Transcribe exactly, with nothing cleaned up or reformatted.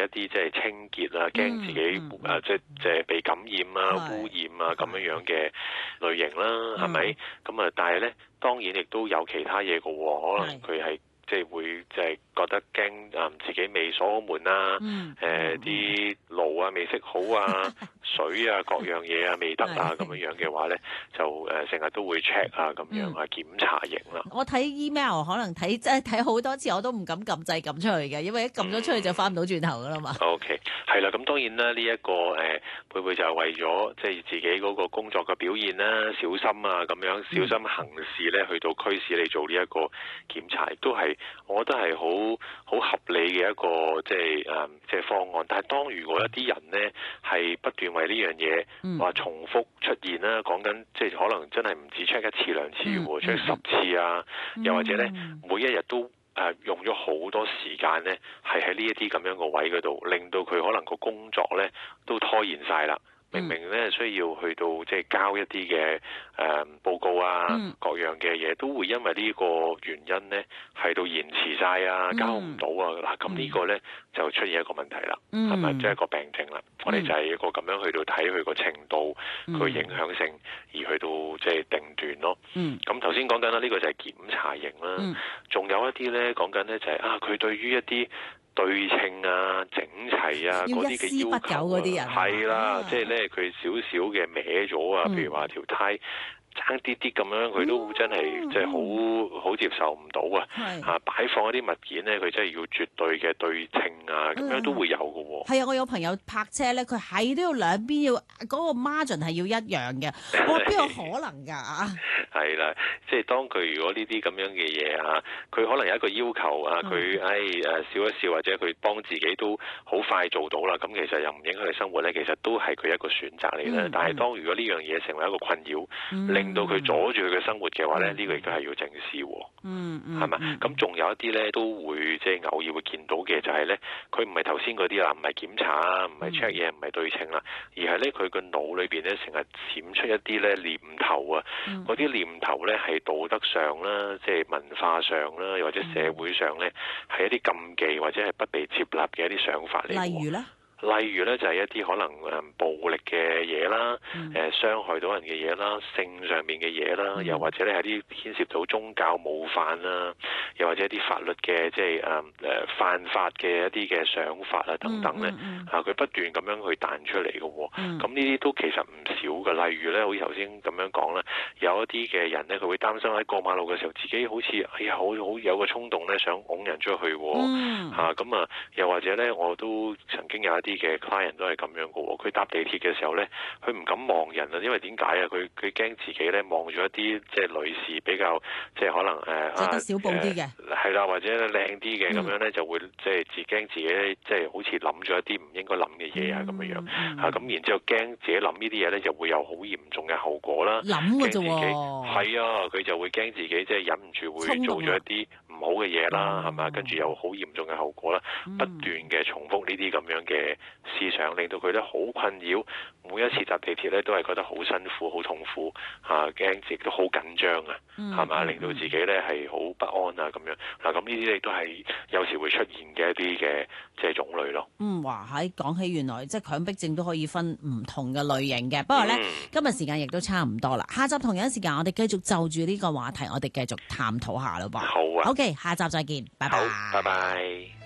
啲即係清潔啊，驚自己誒即係即係被感染啊、污染啊咁樣樣嘅類型啦，係咪？咁啊，但係咧當然亦都有其他嘢嘅喎，可能佢係。即係會即係覺得驚誒自己未鎖好門啊，誒啲路啊未識好啊，水啊各樣嘢啊未得啊咁樣樣嘅話咧，就誒成日都會 check 啊咁樣啊檢查型啦。 我睇 email 可能睇即係睇好多次，我都唔敢撳掣撳出去嘅，因為一撳咗出去就翻唔到轉頭噶啦嘛。 OK， 係啦，咁當然啦，呢、這、一個誒會唔會就係為咗即係自己嗰個工作嘅表現啦，小心啊咁樣，小心行事咧，去到驅使你做呢一個檢查，亦都係。我覺得係好好合理嘅一個即係誒即係方案，但係當如果一啲人呢係不斷為呢樣嘢話重複出現啦，講緊即係可能真係唔止 check 一次兩次喎，check 十次啊，又或者呢每一日都誒用咗好多時間呢，係喺呢一啲咁樣個位嗰度，令到佢可能個工作呢都拖延晒啦。明明咧需要去到即係交一啲嘅誒報告啊，嗯、各樣嘅嘢都會因為呢個原因咧係到延遲晒啊，交唔到啊，嗱咁、嗯、呢個咧就出現一個問題啦，係咪即係一個病症啦？嗯、我哋就係一個咁樣去到睇佢個程度，佢、嗯、影響性而去到即係定斷咯。咁頭先講緊啦，呢、呢個就係檢查型啦，仲、嗯、有一啲咧講緊咧就係、係、啊，佢對於一啲對稱啊、整齊啊嗰啲嘅要求啊，係啦，即係咧佢少少嘅歪咗啊，譬如話條呔爭啲啲咁樣，佢都真係即係好好接受唔到啊！嚇擺放一啲物件咧，佢真係要絕對嘅對稱啊，咁樣都會有嘅喎。 係啊，我有朋友泊車咧，佢係都要兩邊要嗰個 margin 係要一樣嘅，我話邊有可能㗎？ 係啦，即係當佢如果呢啲咁樣嘅嘢啊，佢可能有一個要求啊，佢誒誒笑一笑或者佢幫自己都好快做到啦，咁其實又唔影響佢生活咧，其實都係佢一個選擇嚟咧。嗯、但係當如果呢樣嘢成為一個困擾，嗯、令到佢阻住佢嘅生活嘅話咧，呢、嗯、個亦都係要正視喎。嗯嗯，係嘛？咁仲有一啲咧都會即係偶爾會見到嘅就係咧，佢唔係頭先嗰啲啦，唔係檢查啊，唔係 check 嘢，唔係對稱啦，而係咧佢個腦裏邊咧成日閃出一啲咧念頭啊，嗰啲、嗯、念頭咧係道德上啦，即係文化上啦，又或者社會上咧係一啲禁忌或者係不被接納嘅一啲想法嚟。例如咧？例如咧就係一啲可能誒暴力嘅嘢啦，誒傷害到人嘅嘢啦，性上面嘅嘢啦，又或者咧係啲牽涉到宗教冒犯啦，又或者一啲法律嘅即係誒誒犯法嘅一啲嘅想法啊等等咧，啊佢不斷咁樣去彈出嚟嘅喎，咁呢啲都其實唔少嘅。例如咧，好似頭先咁樣講啦，有一啲嘅人咧，佢會擔心喺過馬路嘅時候，自己好似哎呀好好有個衝動咧，想拱人出去喎，嚇咁啊，又或者咧，我都曾經有一啲嘅 client 都係咁樣嘅喎，佢搭地鐵嘅時候咧，佢唔敢望人啊，因為點解啊？佢佢驚自己咧望咗一啲即係女士比較即係可能誒著得少布啲嘅， 係啦，或者靚啲嘅咁樣咧，就會即係自驚自己即係好似諗咗一啲唔應該諗嘅嘢啊咁樣樣嚇，咁然之後驚自己諗呢啲嘢咧，就會有好嚴重嘅後果啦。 諗嘅啫喎， 係啊，佢就會驚自己即係忍唔住會做咗一啲唔好嘅嘢啦，係嘛？跟住又好嚴重嘅後果啦，不斷嘅重複呢啲咁樣嘅思想，令到佢咧好困擾，每一次搭地鐵咧都係覺得好辛苦、好痛苦嚇，驚自己都好緊張啊，係嘛？令到自己咧係好不安啊咁樣。嗱，咁呢啲咧都係有時會出現嘅一啲嘅即係種類咯。 嗯，哇！喺講起原來即係強迫症都可以分唔同嘅類型嘅。不過咧，嗯、今日時間亦都差唔多啦。下集同樣時間，我哋繼續就住呢個話題，我哋繼續探討下咯噃。 好啊。 OK，下集再見，拜拜。 好，拜拜。